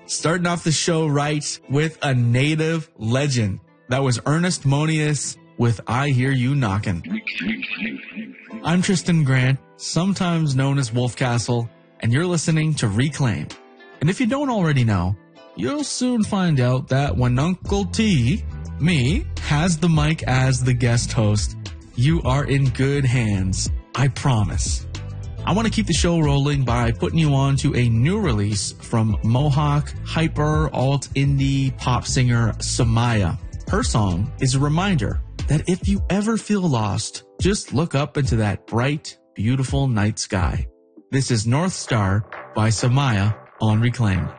Starting off the show right with a native legend. That was Ernest Monius with I Hear You Knockin'. I'm Tristan Grant, sometimes known as Wolfcastle, and you're listening to Reclaim. And if you don't already know, you'll soon find out that when Uncle T, me, has the mic as the guest host, you are in good hands. I promise. I want to keep the show rolling by putting you on to a new release from Mohawk hyper alt indie pop singer Samaya. Her song is a reminder that if you ever feel lost, just look up into that bright, beautiful night sky. This is North Star by Samaya on Reclaim.